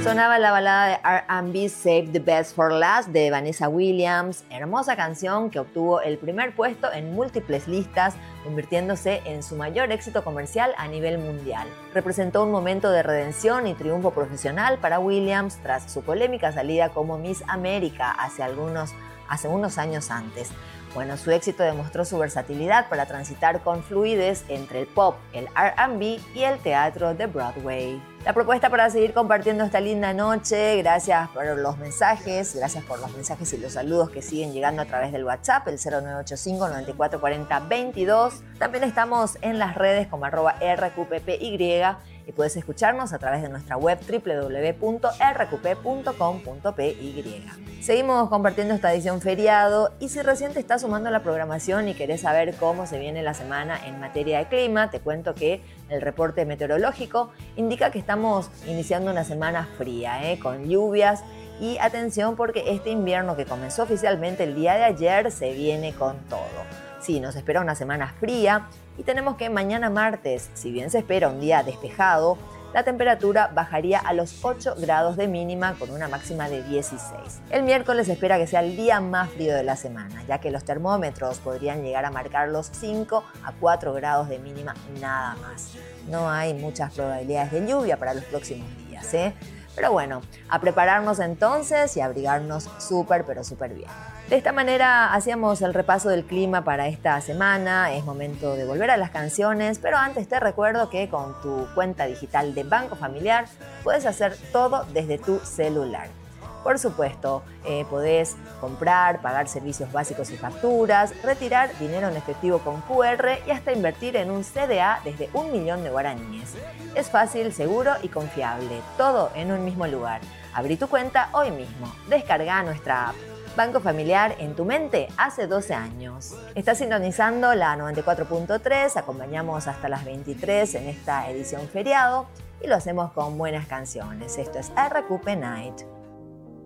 Sonaba la balada de R&B Save the Best for Last de Vanessa Williams, hermosa canción que obtuvo el primer puesto en múltiples listas, convirtiéndose en su mayor éxito comercial a nivel mundial. Representó un momento de redención y triunfo profesional para Williams tras su polémica salida como Miss América hace unos años antes. Bueno, su éxito demostró su versatilidad para transitar con fluidez entre el pop, el R&B y el teatro de Broadway. La propuesta para seguir compartiendo esta linda noche, gracias por los mensajes y los saludos que siguen llegando a través del WhatsApp, el 0985 9440 22. También estamos en las redes como @rqppy y puedes escucharnos a través de nuestra web www.rqp.com.py. Seguimos compartiendo esta edición feriado y si recién te estás sumando a la programación y querés saber cómo se viene la semana en materia de clima, te cuento que el reporte meteorológico indica que estamos iniciando una semana fría, con lluvias y atención porque este invierno que comenzó oficialmente el día de ayer se viene con todo. Sí, nos espera una semana fría y tenemos que mañana martes, si bien se espera un día despejado, la temperatura bajaría a los 8 grados de mínima con una máxima de 16. El miércoles se espera que sea el día más frío de la semana, ya que los termómetros podrían llegar a marcar los 5 a 4 grados de mínima nada más. No hay muchas probabilidades de lluvia para los próximos días, Pero bueno, a prepararnos entonces y a abrigarnos súper bien. De esta manera hacíamos el repaso del clima para esta semana. Es momento de volver a las canciones, pero antes te recuerdo que con tu cuenta digital de Banco Familiar puedes hacer todo desde tu celular. Por supuesto, podés comprar, pagar servicios básicos y facturas, retirar dinero en efectivo con QR y hasta invertir en un CDA desde 1.000.000 de guaraníes. Es fácil, seguro y confiable, todo en un mismo lugar. Abrí tu cuenta hoy mismo, descarga nuestra app. Banco Familiar en tu mente hace 12 años. Estás sintonizando la 94.3, acompañamos hasta las 23 en esta edición feriado y lo hacemos con buenas canciones. Esto es RQP Night.